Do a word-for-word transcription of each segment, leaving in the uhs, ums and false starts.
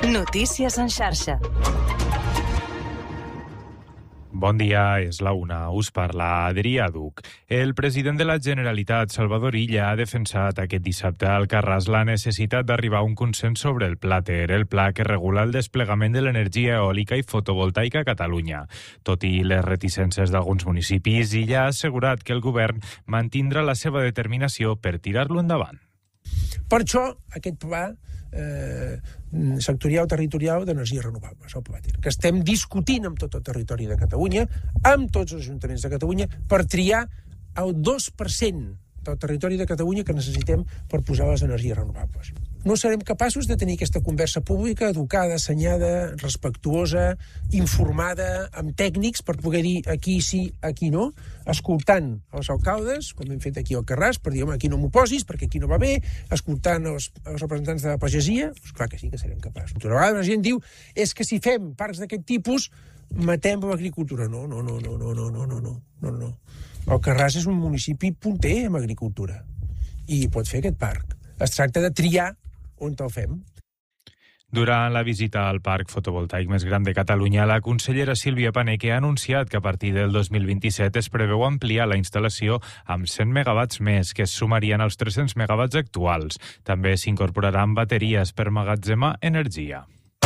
Notícies en xarxa. Bon dia, és la una. Us parla Adrià Duc. El president de la Generalitat, Salvador Illa, ha defensat aquest dissabte a Alcarràs la necessitat d'arribar a un consens sobre el Plater, el pla que regula el desplegament de l'energia eòlica i fotovoltaica a Catalunya. Tot i les reticències d'alguns municipis, Illa ha assegurat que el govern mantindrà la seva determinació per tirar-lo endavant. Per això, aquest pla eh, sectorial territorial d'energies renovables, el Plater, que estem discutint amb tot el territori de Catalunya, amb tots els ajuntaments de Catalunya, per triar el dos per cent del territori de Catalunya que necessitem per posar les energies renovables. No serem capaços de tenir aquesta conversa pública educada, assenyada, respectuosa, informada, amb tècnics per poder dir aquí sí, aquí no, escoltant els alcaldes, com hem fet aquí al Carràs, per dir, home, aquí no m'ho posis perquè aquí no va bé, escoltant els, els representants de la pagesia, doncs clar que sí que serem capaços. A vegades la gent diu, és que si fem parcs d'aquest tipus, matem l'agricultura. No, no, no, no, no, no, no, no, no, no, no. El Carràs és un municipi punter en agricultura i pot fer aquest parc. Es tracta de triar on te'l fem. Durant la visita al parc fotovoltaic més gran de Catalunya, la consellera Sílvia Paneque ha anunciat que a partir del dos mil vint-i-set es preveu ampliar la instal·lació amb cent megawatts més, que es sumarien als tres-cents megawatts actuals. També s'incorporaran bateries per emmagatzemar energia.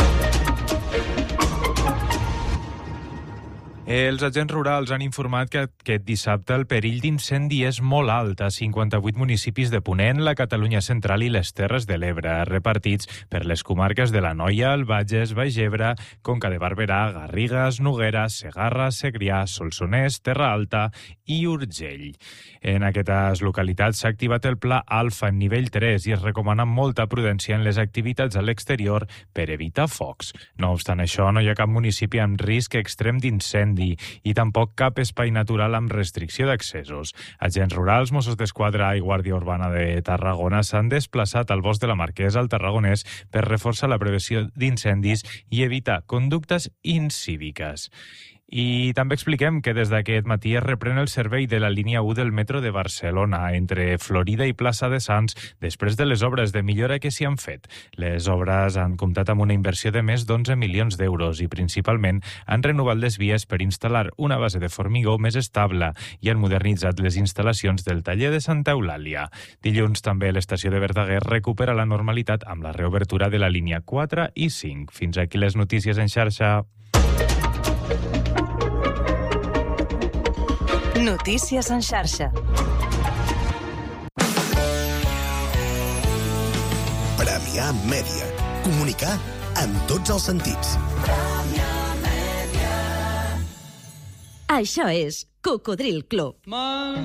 Els agents rurals han informat que aquest dissabte el perill d'incendi és molt alt a cinquanta-vuit municipis de Ponent, la Catalunya central i les Terres de l'Ebre, repartits per les comarques de l'Anoia, el Bages, Baix Ebre, Conca de Barberà, Garrigues, Noguera, Segarra, Segrià, Solsonès, Terra Alta i Urgell. En aquestes localitats s'ha activat el pla Alfa en nivell tres i es recomana molta prudència en les activitats a l'exterior per evitar focs. No obstant això, no hi ha cap municipi amb risc extrem d'incendi i tampoc cap espai natural amb restricció d'accessos. Agents rurals, Mossos d'Esquadra i Guàrdia Urbana de Tarragona s'han desplaçat al bosc de la Marquesa, al Tarragonès, per reforçar la prevenció d'incendis i evitar conductes incíviques. I també expliquem que des d'aquest matí es reprèn el servei de la línia u del metro de Barcelona entre Florida i Plaça de Sants després de les obres de millora que s'hi han fet. Les obres han comptat amb una inversió de més d'onze milions d'euros i principalment han renovat les vies per instal·lar una base de formigó més estable i han modernitzat les instal·lacions del taller de Santa Eulàlia. Dilluns també l'estació de Verdaguer recupera la normalitat amb la reobertura de la línia quatre i cinc. Fins aquí les notícies en xarxa. Notícies en xarxa. Premià Mèdia. Comunicar amb tots els sentits. Això és Cocodril Club.